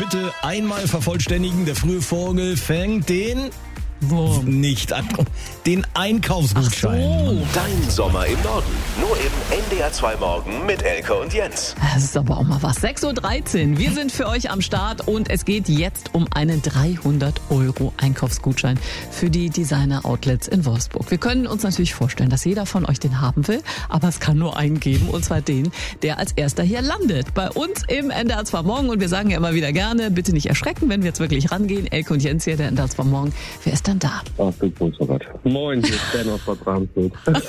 bitte einmal vervollständigen. Der frühe Vogel fängt den... Nicht an. Den Einkaufsgutschein. Ach so. Dein Sommer im Norden. Nur im NDR 2 Morgen mit Elke und Jens. Das ist aber auch mal was. 6.13 Uhr. Wir sind für euch am Start und es geht jetzt um einen 300 € Einkaufsgutschein für die Designer-Outlets in Wolfsburg. Wir können uns natürlich vorstellen, dass jeder von euch den haben will, aber es kann nur einen geben, und zwar den, der als erster hier landet. Bei uns im NDR 2 Morgen, und wir sagen ja immer wieder gerne, bitte nicht erschrecken, wenn wir jetzt wirklich rangehen. Elke und Jens hier, der NDR 2 Morgen. Wer ist dann da? Ach, du Gott. Moin, hier ist Ben aus Bad Bramstedt.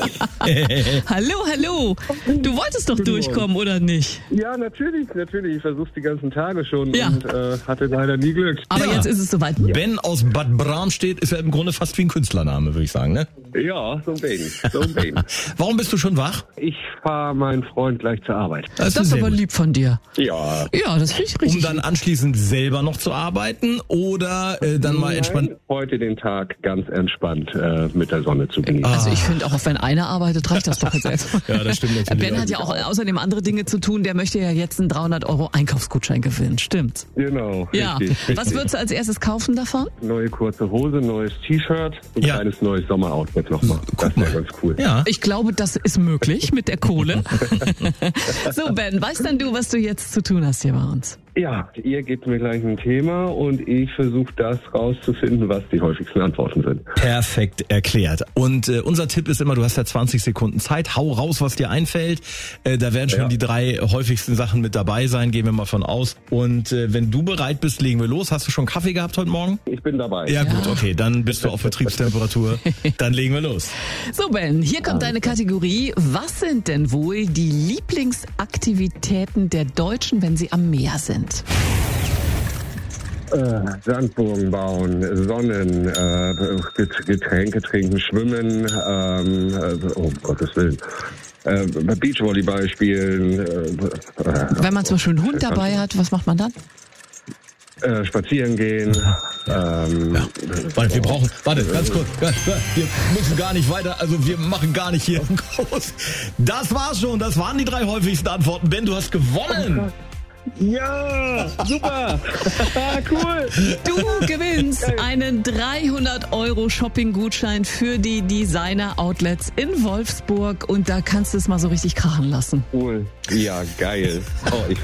Hallo. Du wolltest doch durchkommen, oder nicht? Ja, natürlich. Ich versuch's die ganzen Tage schon Ja. und hatte leider nie Glück. Aber jetzt ist es soweit. Ben aus Bad Bramstedt ist ja im Grunde fast wie ein Künstlername, würde ich sagen, ne? Ja, so ein wenig. Warum bist du schon wach? Ich fahre meinen Freund gleich zur Arbeit. Das ist aber lieb von dir. Ja. Ja, das finde ich richtig. Um dann anschließend selber noch zu arbeiten oder dann mal entspannt... Nein, heute den Tag ganz entspannt mit der Sonne zu genießen. Also ich finde auch wenn einer arbeitet, reicht das doch jetzt erstmal. Ja, das stimmt natürlich. Ben hat ja auch außerdem andere Dinge zu tun. Der möchte ja jetzt einen 300 € Einkaufsgutschein gewinnen. Stimmt's? Genau, Ja. richtig. Was würdest du als erstes kaufen davon? Neue kurze Hose, neues T-Shirt, ein Ja. kleines neues Sommeroutfit nochmal. Das wäre ganz cool. Ja. Ich glaube, das ist möglich mit der Kohle. So, Ben, weißt denn du, was du jetzt zu tun hast hier bei uns? Ja, ihr gebt mir gleich ein Thema und ich versuche das rauszufinden, was die häufigsten Antworten sind. Perfekt erklärt. Und unser Tipp ist immer, du hast ja 20 Sekunden Zeit, hau raus, was dir einfällt. Da werden schon die 3 häufigsten Sachen mit dabei sein, gehen wir mal von aus. Und wenn du bereit bist, legen wir los. Hast du schon Kaffee gehabt heute Morgen? Ich bin dabei. Ja gut, okay, dann bist du auf Betriebstemperatur. Dann legen wir los. So, Ben, hier kommt deine Kategorie. Was sind denn wohl die Lieblingsaktivitäten der Deutschen, wenn sie am Meer sind? Sandburgen bauen, Sonnen, Getränke trinken, schwimmen, um Gottes Willen. Beachvolleyball spielen. Wenn man zum Beispiel einen Hund dabei hat, was macht man dann? Spazieren gehen. Warte, wir brauchen, ganz kurz. Wir müssen gar nicht weiter, also wir machen gar nicht hier groß. Das war's schon, das waren die 3 häufigsten Antworten. Ben, du hast gewonnen. Ja, super. Cool. Du gewinnst einen 300 € Shopping-Gutschein für die Designer-Outlets in Wolfsburg und da kannst du es mal so richtig krachen lassen. Cool. Ja, geil. Oh, ich